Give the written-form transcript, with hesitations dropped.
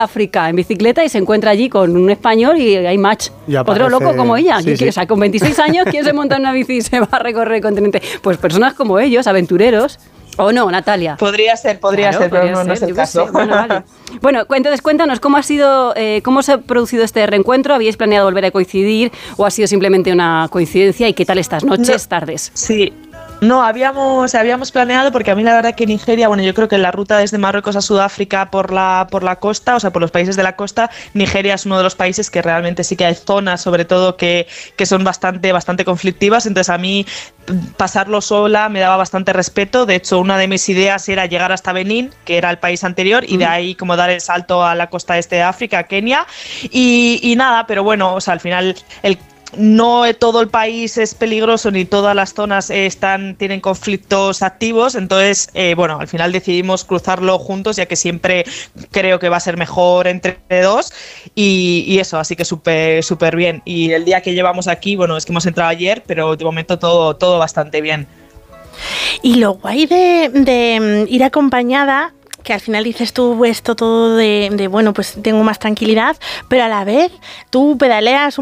África en bicicleta y se encuentra allí con un español y hay match. Otro loco como ella. Sí, sí. O sea, con 26 años, ¿quién se monta en una bici y se va a recorrer el continente? Pues personas como ellos, aventureros. ¿O no, Natalia? Podría ser, pero no es el caso. Bueno, vale. Bueno, entonces cuéntanos cómo ha sido, cómo se ha producido este reencuentro. ¿Habíais planeado volver a coincidir o ha sido simplemente una coincidencia? ¿Y qué tal estas noches, tardes? Sí. No, habíamos planeado, porque a mí la verdad que Nigeria, bueno, yo creo que la ruta desde Marruecos a Sudáfrica por la costa, o sea, por los países de la costa, Nigeria es uno de los países que realmente sí que hay zonas, sobre todo, que son bastante conflictivas. Entonces a mí pasarlo sola me daba bastante respeto. De hecho, una de mis ideas era llegar hasta Benín, que era el país anterior, y de ahí como dar el salto a la costa este de África, a Kenia, y nada, pero bueno, o sea, al final no todo el país es peligroso ni todas las zonas tienen conflictos activos. Entonces, bueno, al final decidimos cruzarlo juntos, ya que siempre creo que va a ser mejor entre dos, y eso, así que súper bien. Y el día que llevamos aquí, bueno, es que hemos entrado ayer, pero de momento todo bastante bien. Y lo guay de ir acompañada, que al final dices tú esto todo de bueno, pues tengo más tranquilidad, pero a la vez tú pedaleas